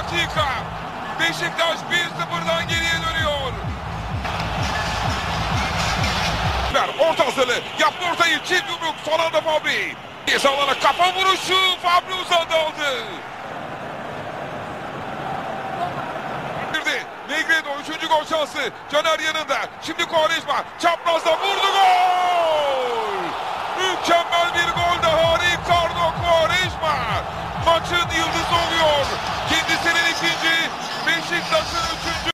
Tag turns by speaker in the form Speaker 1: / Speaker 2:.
Speaker 1: dakika. Beşiktaş 1-0'dan geriye dönüyor. Orta hazırlığı. Yaptı ortayı. Çift yumruk. Son anda Fabri. Cezalana kafa vuruşu. Fabri uzadı aldı. Negredo 3. gol şansı. Caner yanında. Şimdi Quaresma. Çaprazda vurdu, gol! Mükemmel bir gol daha. Ricardo Quaresma. Maçın yıldızı oluyor. Kendisinin ikinci. Beşiktaş'ın 3.